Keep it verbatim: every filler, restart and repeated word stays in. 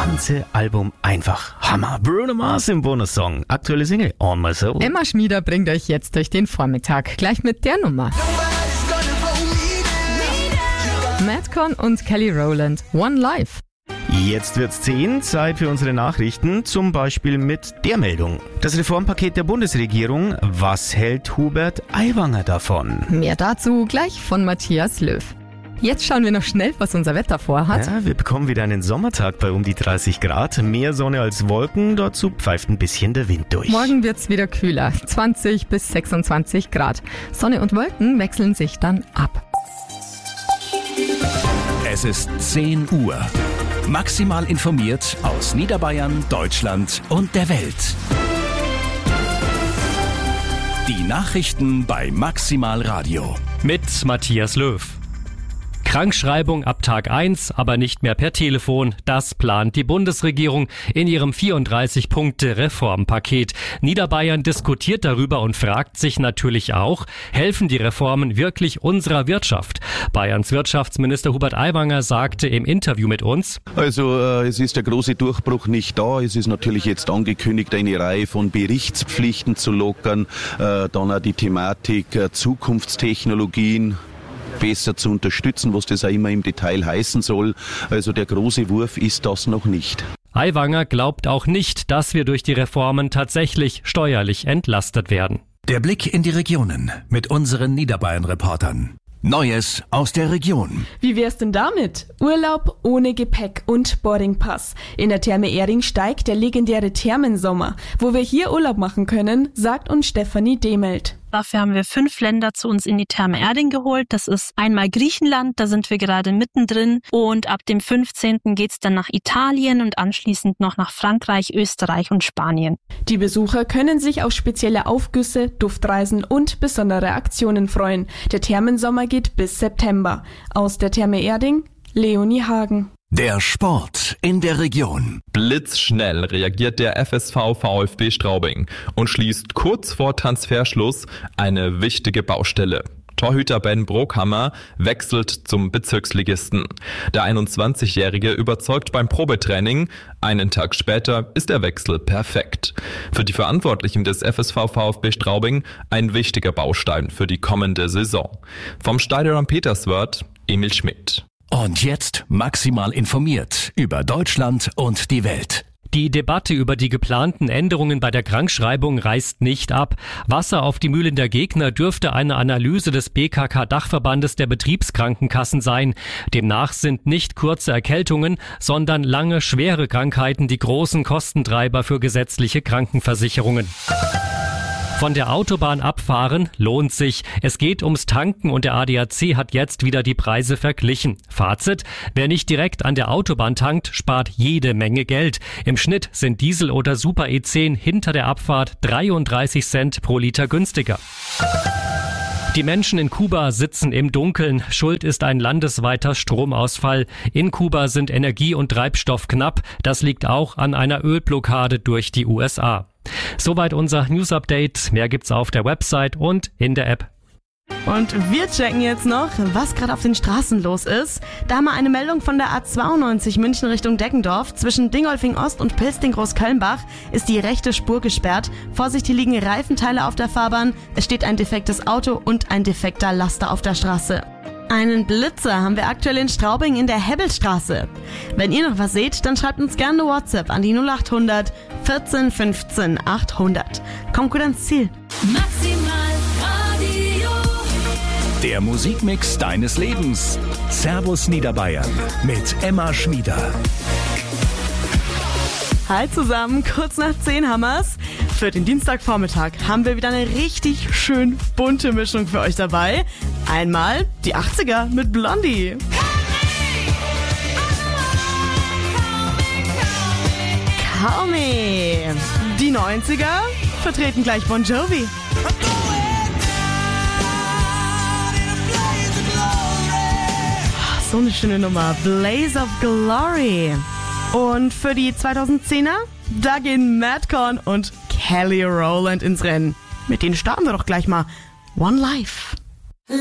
ganze Album einfach Hammer. Bruno Mars im Bonussong. Aktuelle Single On My Soul. Emma Schmieder bringt euch jetzt durch den Vormittag. Gleich mit der Nummer. Madcon und Kelly Rowland. One Life. Jetzt wird's zehn, Zeit für unsere Nachrichten, zum Beispiel mit der Meldung. Das Reformpaket der Bundesregierung, was hält Hubert Aiwanger davon? Mehr dazu gleich von Matthias Löw. Jetzt schauen wir noch schnell, was unser Wetter vorhat. Ja, wir bekommen wieder einen Sommertag bei um die dreißig Grad, mehr Sonne als Wolken, dazu pfeift ein bisschen der Wind durch. Morgen wird's wieder kühler, zwanzig bis sechsundzwanzig Grad. Sonne und Wolken wechseln sich dann ab. Es ist zehn Uhr. Maximal informiert aus Niederbayern, Deutschland und der Welt. Die Nachrichten bei Maximal Radio. Mit Matthias Löw. Krankschreibung ab Tag eins, aber nicht mehr per Telefon. Das plant die Bundesregierung in ihrem vierunddreißig-Punkte-Reformpaket. Niederbayern diskutiert darüber und fragt sich natürlich auch, helfen die Reformen wirklich unserer Wirtschaft? Bayerns Wirtschaftsminister Hubert Aiwanger sagte im Interview mit uns: Also äh, es ist der große Durchbruch nicht da. Es ist natürlich jetzt angekündigt, eine Reihe von Berichtspflichten zu lockern. Äh, dann auch die Thematik äh, Zukunftstechnologien besser zu unterstützen, was das auch immer im Detail heißen soll. Also der große Wurf ist das noch nicht. Aiwanger glaubt auch nicht, dass wir durch die Reformen tatsächlich steuerlich entlastet werden. Der Blick in die Regionen mit unseren Niederbayern-Reportern. Neues aus der Region. Wie wär's denn damit? Urlaub ohne Gepäck und Boardingpass. In der Therme Erding steigt der legendäre Thermensommer. Wo wir hier Urlaub machen können, sagt uns Stefanie Demelt. Dafür haben wir fünf Länder zu uns in die Therme Erding geholt. Das ist einmal Griechenland, da sind wir gerade mittendrin. Und ab dem fünfzehnten geht's dann nach Italien und anschließend noch nach Frankreich, Österreich und Spanien. Die Besucher können sich auf spezielle Aufgüsse, Duftreisen und besondere Aktionen freuen. Der Thermensommer geht bis September. Aus der Therme Erding, Leonie Hagen. Der Sport in der Region. Blitzschnell reagiert der F S V VfB Straubing und schließt kurz vor Transferschluss eine wichtige Baustelle. Torhüter Ben Brokhammer wechselt zum Bezirksligisten. Der einundzwanzigjährige überzeugt beim Probetraining. Einen Tag später ist der Wechsel perfekt. Für die Verantwortlichen des F S V VfB Straubing ein wichtiger Baustein für die kommende Saison. Vom Stadion am Peterswörth, Emil Schmidt. Und jetzt maximal informiert über Deutschland und die Welt. Die Debatte über die geplanten Änderungen bei der Krankschreibung reißt nicht ab. Wasser auf die Mühlen der Gegner dürfte eine Analyse des B K K-Dachverbandes der Betriebskrankenkassen sein. Demnach sind nicht kurze Erkältungen, sondern lange, schwere Krankheiten die großen Kostentreiber für gesetzliche Krankenversicherungen. Von der Autobahn abfahren lohnt sich. Es geht ums Tanken und der A D A C hat jetzt wieder die Preise verglichen. Fazit: Wer nicht direkt an der Autobahn tankt, spart jede Menge Geld. Im Schnitt sind Diesel oder Super E zehn hinter der Abfahrt dreiunddreißig Cent pro Liter günstiger. Die Menschen in Kuba sitzen im Dunkeln. Schuld ist ein landesweiter Stromausfall. In Kuba sind Energie und Treibstoff knapp. Das liegt auch an einer Ölblockade durch die U S A. Soweit unser News-Update. Mehr gibt's auf der Website und in der App. Und wir checken jetzt noch, was gerade auf den Straßen los ist. Da haben wir eine Meldung von der A zweiundneunzig München Richtung Deggendorf. Zwischen Dingolfing Ost und Pilsting-Großkölnbach ist die rechte Spur gesperrt. Vorsicht, hier liegen Reifenteile auf der Fahrbahn. Es steht ein defektes Auto und ein defekter Laster auf der Straße. Einen Blitzer haben wir aktuell in Straubing in der Hebbelstraße. Wenn ihr noch was seht, dann schreibt uns gerne eine WhatsApp an die null acht hundert vierzehn fünfzehn achthundert. Kommt gut ans Ziel. Maximal Radio. Der Musikmix deines Lebens. Servus Niederbayern mit Emma Schmieder. Hi zusammen, kurz nach zehn hammers. Für den Dienstagvormittag haben wir wieder eine richtig schön bunte Mischung für euch dabei. Einmal die achtziger mit Blondie. Call me. Die neunziger vertreten gleich Bon Jovi. So eine schöne Nummer. Blaze of Glory. Und für die zweitausendzehner, da gehen Madcon und Kelly Rowland ins Rennen. Mit denen starten wir doch gleich mal. One Life.